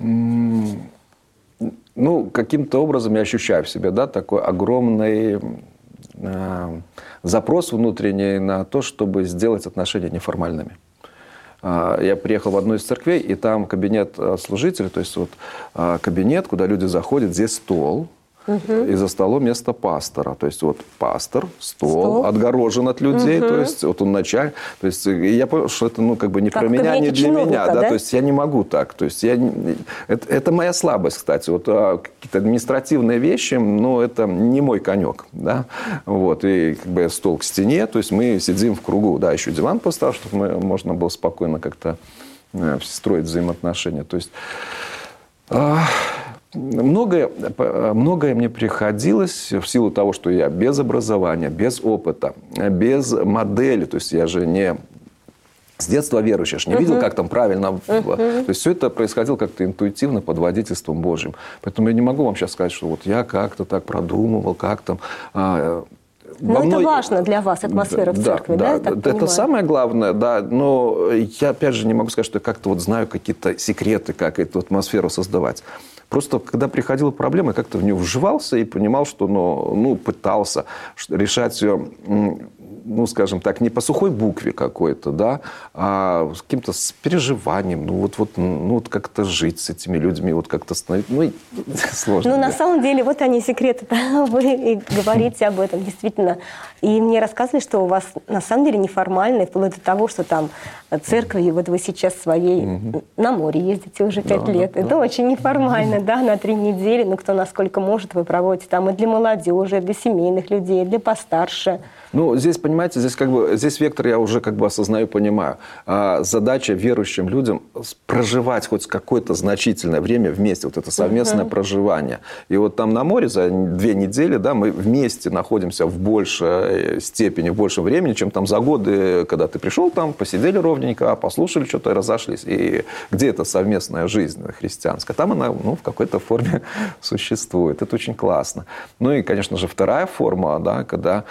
Ну, каким-то образом я ощущаю в себе, да, такой огромный запрос внутренний на то, чтобы сделать отношения неформальными. Я приехал в одну из церквей, и там кабинет служителя, то есть вот кабинет, куда люди заходят, здесь стол, и за столом место пастора. То есть вот пастор, стол отгорожен от людей, то есть вот он начальник. То есть я понял, что это ну, как бы не про меня, не для меня. Да? То есть я не могу так. То есть это моя слабость, кстати. Вот какие-то административные вещи, ну, это не мой конек. Да? Вот. И как бы стол к стене, то есть мы сидим в кругу. Да, еще диван поставил, чтобы можно было спокойно как-то строить взаимоотношения. То есть... Многое мне приходилось в силу того, что я без образования, без опыта, без модели. То есть я же не с детства верующий, я не видел, как там правильно. То есть все это происходило как-то интуитивно под водительством Божьим. Поэтому я не могу вам сейчас сказать, что вот я как-то так продумывал, как там... Но это важно для вас, атмосфера в церкви, да? Это самое главное, да. Но я, опять же, не могу сказать, что я как-то вот знаю какие-то секреты, как эту атмосферу создавать. Просто, когда приходила проблема, я как-то в нее вживался и понимал, что, ну, пытался решать ее, ну, скажем так, не по сухой букве какой-то, да, а с каким-то переживанием, ну, вот как-то жить с этими людьми, вот как-то становиться, ну, сложно. Ну, на самом деле, вот они секреты, вы и говорите об этом, действительно. И мне рассказывали, что у вас, на самом деле, неформально, вплоть до того, что там церковь, и вот вы сейчас своей на море ездите уже 5 лет. Это очень неформально, да, на 3 недели, ну, кто насколько может, вы проводите там и для молодежи, и для семейных людей, и для постарше. Ну, здесь, понимаете, здесь вектор я уже как бы осознаю, понимаю. Задача верующим людям проживать хоть какое-то значительное время вместе, вот это совместное проживание. И вот там на море за 2 недели, да, мы вместе находимся в большей степени, в большем времени, чем там за годы, когда ты пришел там, посидели ровненько, послушали что-то и разошлись. И где эта совместная жизнь христианская? Там она, ну, в какой-то форме существует. Это очень классно. Ну и, конечно же, вторая форма, да, когда...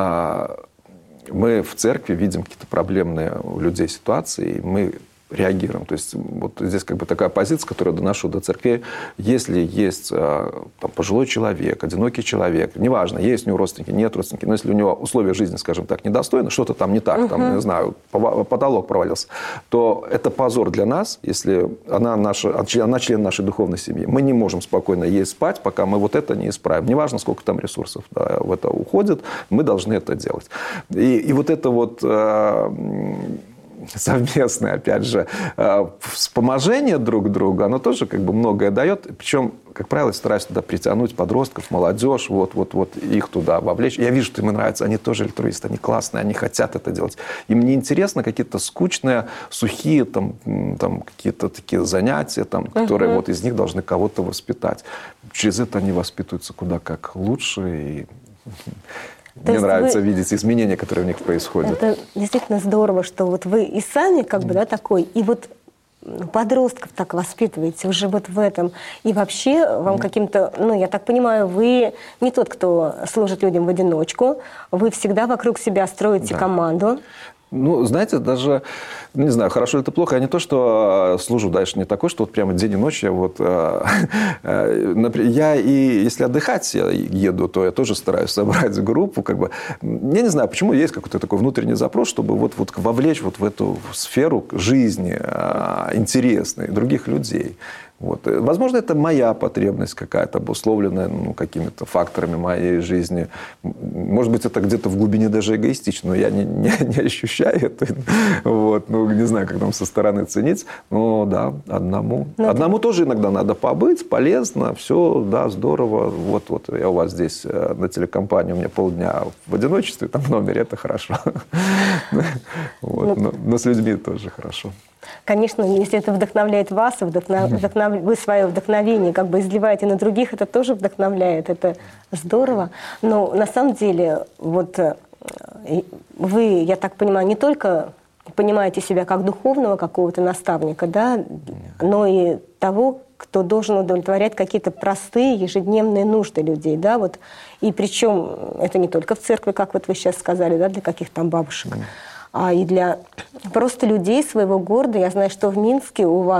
мы в церкви видим какие-то проблемные у людей ситуации, и мы реагируем. То есть вот здесь как бы такая позиция, которую я доношу до церкви. Если есть там, пожилой человек, одинокий человек, неважно, есть у него родственники, нет родственники, но если у него условия жизни, скажем так, недостойны, что-то там не так, там, не знаю, потолок провалился, то это позор для нас, если она член нашей духовной семьи. Мы не можем спокойно есть спать, пока мы вот это не исправим. Неважно, сколько там ресурсов в это уходит, мы должны это делать. И вот это вот... совместное, опять же, вспоможение друг другу, оно тоже как бы многое дает. Причем, как правило, я стараюсь туда притянуть подростков, молодежь, вот их туда вовлечь. Я вижу, что им нравится, они тоже альтруисты, они классные, они хотят это делать. Им не интересно какие-то скучные, сухие там какие-то такие занятия, там, которые вот из них должны кого-то воспитать. Через это они воспитываются куда как лучше и... Мне нравится видеть изменения, которые в них происходят. Это действительно здорово, что вот вы и сами как бы, да, такой, и вот подростков так воспитываете уже вот в этом. И вообще вам каким-то, ну, я так понимаю, вы не тот, кто служит людям в одиночку, вы всегда вокруг себя строите команду. Ну, знаете, даже, не знаю, хорошо или это плохо, я не то, что служу дальше, не такой, что вот прямо день и ночь я вот... Я и если отдыхать я еду, то я тоже стараюсь собрать группу, как бы... Я не знаю, почему есть какой-то такой внутренний запрос, чтобы вот вовлечь вот в эту сферу жизни интересной других людей. Вот. Возможно, это моя потребность какая-то, обусловленная какими-то факторами моей жизни. Может быть, это где-то в глубине даже эгоистично, но я не ощущаю это. Вот. Ну, не знаю, как нам со стороны ценить. Но да, одному. Одному тоже иногда надо побыть, полезно, все, да, здорово. Вот я у вас здесь на телекомпании, у меня полдня в одиночестве, там в номере, это хорошо. Но с людьми тоже хорошо. Конечно, если это вдохновляет вас, вы свое вдохновение как бы изливаете на других, это тоже вдохновляет, это здорово. Но на самом деле, вот вы, я так понимаю, не только понимаете себя как духовного какого-то наставника, да, но и того, кто должен удовлетворять какие-то простые ежедневные нужды людей, да, вот. И причем это не только в церкви, как вот вы сейчас сказали, да, для каких-то там бабушек, а и для просто людей своего города. Я знаю, что в Минске у вас